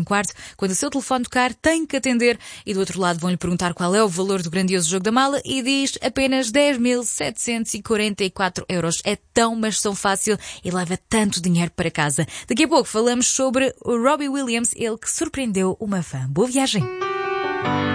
quarto. Quando o seu telefone tocar, tem que atender e do outro lado vão-lhe perguntar qual é o valor do grandioso jogo da mala e diz apenas 10.744 euros. É tão, mas tão fácil e leva tanto dinheiro para casa. Daqui a pouco falamos sobre o Robbie Williams, ele que surpreendeu uma fã. Boa viagem!